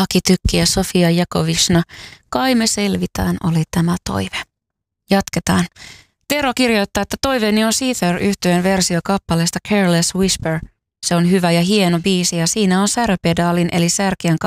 Aki Tykki ja Sofia Jakovishna. Kai me selvitään oli tämä toive. Jatketaan. Tero kirjoittaa, että toiveeni on Seether-yhtyeen versio kappaleesta Careless Whisper. Se on hyvä ja hieno biisi ja siinä on säröpedaalin eli särkijän